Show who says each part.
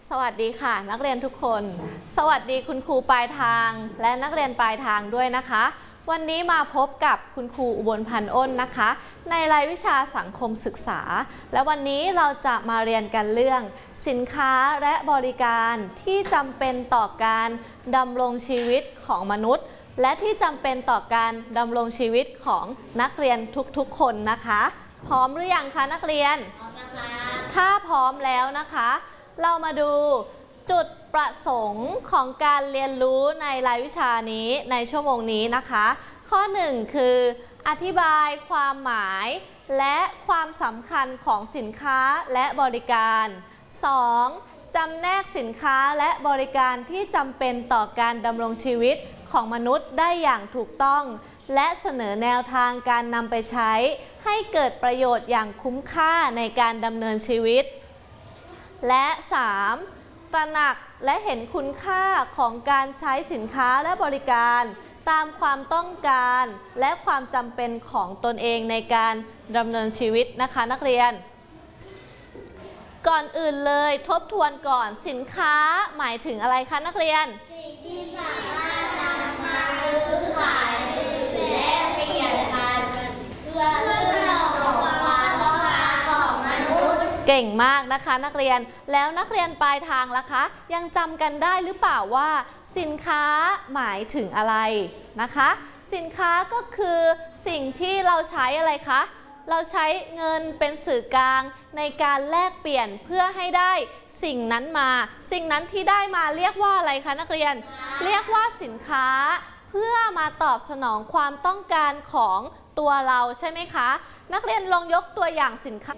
Speaker 1: สวัสดีค่ะนักเรียนทุกคนสวัสดีคุณครูปลายทางและนักเรียนปลายทางด้วยนะคะวันนี้มาพบกับคุณครูอุบลพันธ์อ้นนะคะในรายวิชาสังคมศึกษาและวันนี้เราจะมาเรียนกันเรื่องสินค้าและบริการที่จำเป็นต่อการดำรงชีวิตของมนุษย์และที่จำเป็นต่อการดำรงชีวิตของนักเรียนทุกๆคนนะคะพร้อมหรือยังคะนักเรียนพร้อมนะคะถ้าพร้อมแล้วนะคะเรามาดูจุดประสงค์ของการเรียนรู้ในรายวิชานี้ในชั่วโมงนี้นะคะข้อ1คืออธิบายความหมายและความสำคัญของสินค้าและบริการ 2. จำแนกสินค้าและบริการที่จำเป็นต่อการดำรงชีวิตของมนุษย์ได้อย่างถูกต้องและเสนอแนวทางการนำไปใช้ให้เกิดประโยชน์อย่างคุ้มค่าในการดำเนินชีวิตและ 3. ตระหนักและเห็นคุณค่าของการใช้สินค้าและบริการตามความต้องการและความจำเป็นของตนเองในการดำเนินชีวิตนะคะนักเรียนก่อนอื่นเลยทบทวนก่อนสินค้าหมายถึงอะไรคะนักเรียน
Speaker 2: สิ่งที่สามารถนำมาซื้อขายและเปลี่ยนกันเพื่อสนองความต้องการของมนุษย์
Speaker 1: เก่งมากนะคะนักเรียนแล้วนักเรียนปลายทางล่ะคะยังจำกันได้หรือเปล่าว่าสินค้าหมายถึงอะไรนะคะสินค้าก็คือสิ่งที่เราใช้อะไรคะเราใช้เงินเป็นสื่อกลางในการแลกเปลี่ยนเพื่อให้ได้สิ่งนั้นมาสิ่งนั้นที่ได้มาเรียกว่าอะไรคะนักเรียนเรียกว่าสินค้าเพื่อมาตอบสนองความต้องการของตัวเราใช่ไหมคะนักเรียนลองยกตัวอย่างสินค้า